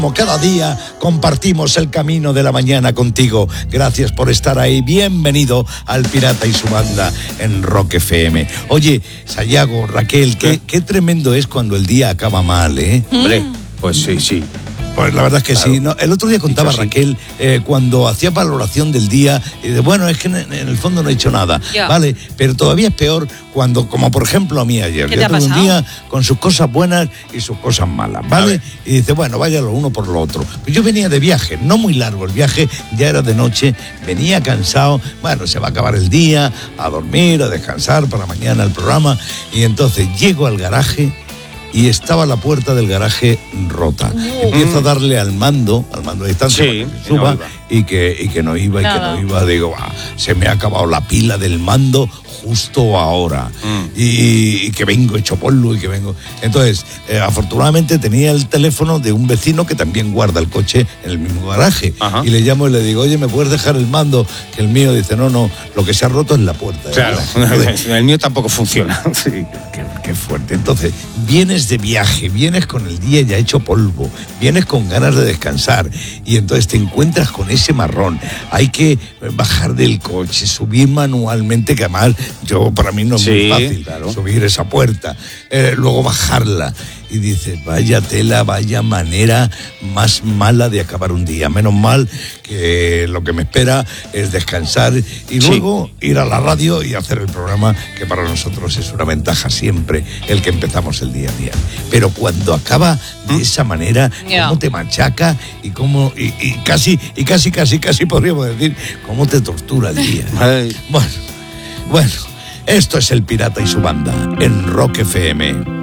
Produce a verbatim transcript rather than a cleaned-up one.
Como cada día compartimos el camino de la mañana contigo. Gracias por estar ahí. Bienvenido al Pirata y su banda en Rock F M. Oye, Sayago, Raquel, qué, qué tremendo es cuando el día acaba mal, ¿eh? Hombre, pues sí, sí. Pues la verdad es que claro. sí. No, el otro día contaba Dicho Raquel eh, cuando hacía valoración del día, y de, bueno, es que en, en el fondo no he hecho nada, yeah. ¿vale? Pero todavía es peor cuando, como por ejemplo a mí ayer, ¿Qué yo te ha tuve un pasado? día con sus cosas buenas y sus cosas malas, ¿vale? Y dice, bueno, vaya lo uno por lo otro. Pues yo venía de viaje, no muy largo el viaje, ya era de noche, venía cansado, bueno, se va a acabar el día, a dormir, a descansar para mañana el programa, y entonces llego al garaje y estaba la puerta del garaje rota. Uh, Empiezo a darle al mando, al mando de distancia, sí, para que suba, no y, que, y que no iba, Nada. y que no iba. Digo, ah, se me ha acabado la pila del mando justo ahora. Mm. Y, y que vengo hecho polvo y que vengo... Entonces, eh, afortunadamente tenía el teléfono de un vecino que también guarda el coche en el mismo garaje. Ajá. Y le llamo y le digo, oye, ¿me puedes dejar el mando? Que el mío dice, no, no, lo que se ha roto es la puerta. Claro, entonces, el mío tampoco funciona. Sí. Qué, qué fuerte. Entonces, vienes de viaje, vienes con el día ya hecho polvo, vienes con ganas de descansar y entonces te encuentras con ese marrón. Hay que bajar del coche, subir manualmente, que además yo para mí no es sí, muy fácil claro. subir esa puerta, eh, luego bajarla. Y dices, vaya tela, vaya manera más mala de acabar un día. Menos mal que lo que me espera es descansar y luego sí. ir a la radio y hacer el programa, que para nosotros es una ventaja siempre el que empezamos el día a día. Pero cuando acaba de ¿Mm? esa manera, yeah. cómo te machaca y cómo y, y casi, y casi, casi, casi podríamos decir, cómo te tortura el día. Ay. Bueno, bueno, esto es el Pirata y su banda en Rock F M.